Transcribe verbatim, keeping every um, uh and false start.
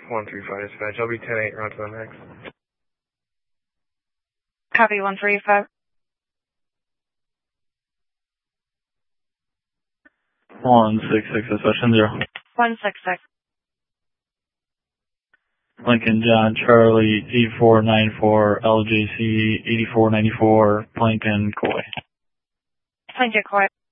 one three five dispatch. I'll be ten eight, route to the max. Copy one three five. one six six, dispatch ten zero. one six six. Lincoln John Charlie eight four nine four L J C eighty-four ninety-four Plankton Coy. Plankton Coy.